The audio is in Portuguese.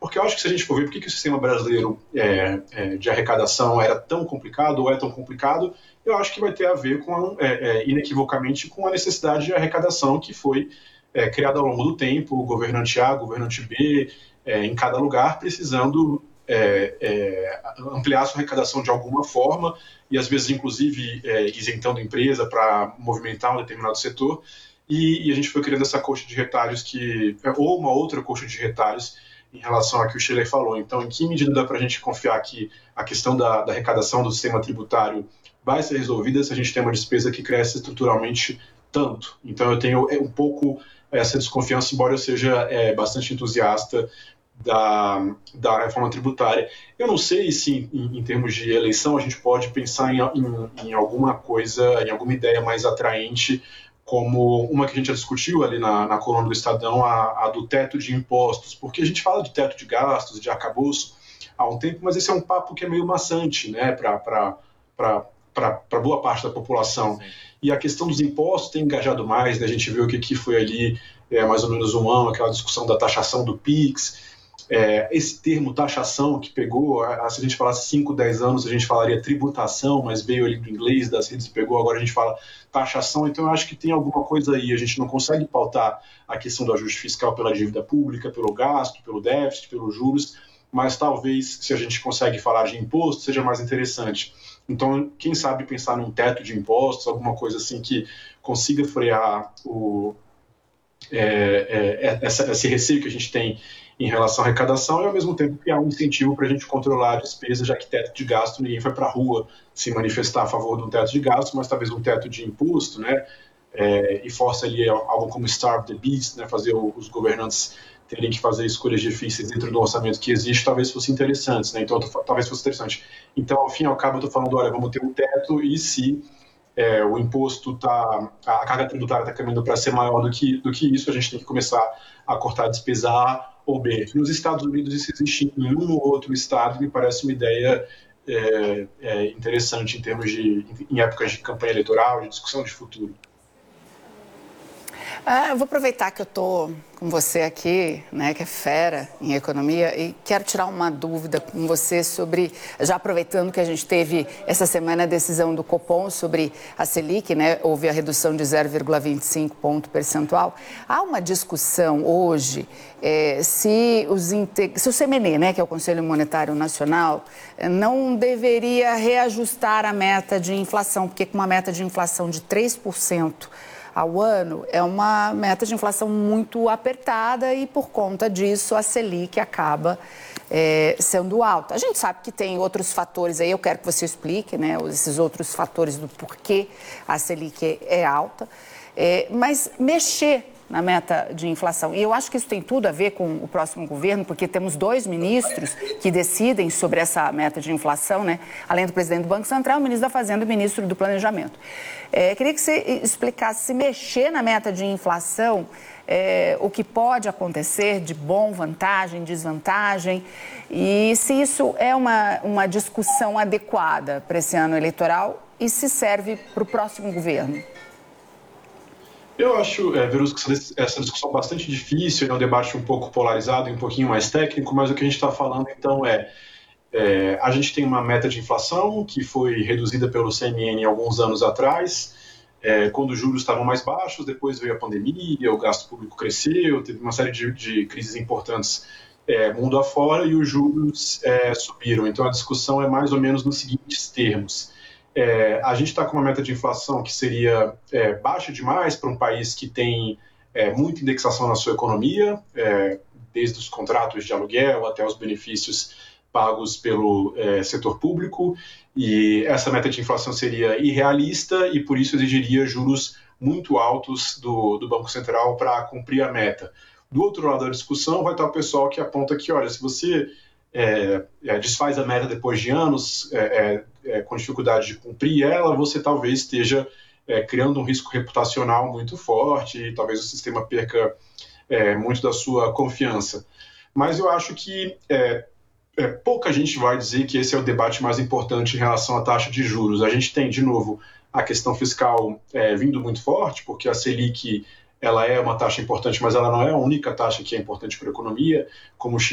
Porque eu acho que se a gente for ver por que o sistema brasileiro de arrecadação era tão complicado ou é tão complicado, eu acho que vai ter a ver com, inequivocamente, com a necessidade de arrecadação que foi criada ao longo do tempo, o governante A, o governante B, em cada lugar, precisando ampliar a sua arrecadação de alguma forma e, às vezes, inclusive, isentando empresa para movimentar um determinado setor. E a gente foi criando essa coxa de retalhos, ou uma outra coxa de retalhos, em relação ao que o Schiller falou. Então, em que medida dá para a gente confiar que a questão da arrecadação do sistema tributário vai ser resolvida se a gente tem uma despesa que cresce estruturalmente tanto? Então, eu tenho um pouco essa desconfiança, embora eu seja bastante entusiasta da reforma tributária. Eu não sei se, em termos de eleição, a gente pode pensar em alguma coisa, em alguma ideia mais atraente, como uma que a gente já discutiu ali na coluna do Estadão, a do teto de impostos, porque a gente fala de teto de gastos, de arcabouço há um tempo, mas esse é um papo que é meio maçante, né, para boa parte da população. Sim. E a questão dos impostos tem engajado mais, né? A gente viu que foi ali mais ou menos um ano, aquela discussão da taxação do PIX, esse termo taxação que pegou, se a gente falasse 5, 10 anos, a gente falaria tributação, mas veio ali do inglês, das redes e pegou, agora a gente fala taxação, então eu acho que tem alguma coisa aí, a gente não consegue pautar a questão do ajuste fiscal pela dívida pública, pelo gasto, pelo déficit, pelos juros, mas talvez, se a gente consegue falar de imposto, seja mais interessante. Então, quem sabe pensar num teto de impostos, alguma coisa assim que consiga frear esse receio que a gente tem em relação à arrecadação e, ao mesmo tempo, criar um incentivo para a gente controlar a despesa, já que teto de gasto, ninguém foi para a rua se manifestar a favor de um teto de gasto, mas talvez um teto de imposto, né? E força ali algo como Starve the Beast, né? Fazer os governantes terem que fazer escolhas difíceis dentro do orçamento que existe, talvez fosse interessante, né? Então, talvez fosse interessante. Então, ao fim e ao cabo, eu estou falando, olha, vamos ter um teto e se o imposto a carga tributária está caminhando para ser maior do que isso, a gente tem que começar a cortar a despesa A ou B. Nos Estados Unidos isso existe em um ou outro estado, me parece uma ideia interessante em épocas de campanha eleitoral, de discussão de futuro. Eu vou aproveitar que eu estou com você aqui, né, que é fera em economia, e quero tirar uma dúvida com você sobre, já aproveitando que a gente teve essa semana a decisão do Copom sobre a Selic, né, houve a redução de 0,25 ponto percentual. Há uma discussão hoje se o CMN, né, que é o Conselho Monetário Nacional, não deveria reajustar a meta de inflação, porque com uma meta de inflação de 3% ao ano, é uma meta de inflação muito apertada e, por conta disso, a Selic acaba sendo alta. A gente sabe que tem outros fatores aí, eu quero que você explique, né, esses outros fatores do porquê a Selic é alta, mas mexer na meta de inflação. E eu acho que isso tem tudo a ver com o próximo governo, porque temos 2 ministros que decidem sobre essa meta de inflação, né? Além do presidente do Banco Central, o ministro da Fazenda e o ministro do Planejamento. Queria que você explicasse se mexer na meta de inflação, o que pode acontecer de bom, vantagem, desvantagem, e se isso é uma discussão adequada para esse ano eleitoral e se serve para o próximo governo. Eu acho, Verusca, essa discussão bastante difícil, é um debate um pouco polarizado e um pouquinho mais técnico, mas o que a gente está falando, então, a gente tem uma meta de inflação que foi reduzida pelo CMN alguns anos atrás, quando os juros estavam mais baixos, depois veio a pandemia, o gasto público cresceu, teve uma série de crises importantes mundo afora e os juros subiram. Então, a discussão é mais ou menos nos seguintes termos. A gente está com uma meta de inflação que seria baixa demais para um país que tem muita indexação na sua economia, desde os contratos de aluguel até os benefícios pagos pelo setor público, e essa meta de inflação seria irrealista e, por isso, exigiria juros muito altos do Banco Central para cumprir a meta. Do outro lado da discussão vai estar o pessoal que aponta que, olha, se você desfaz a meta depois de anos, com dificuldade de cumprir ela, você talvez esteja criando um risco reputacional muito forte e talvez o sistema perca muito da sua confiança. Mas eu acho que pouca gente vai dizer que esse é o debate mais importante em relação à taxa de juros. A gente tem, de novo, a questão fiscal vindo muito forte, porque a Selic ela é uma taxa importante, mas ela não é a única taxa que é importante para a economia, como o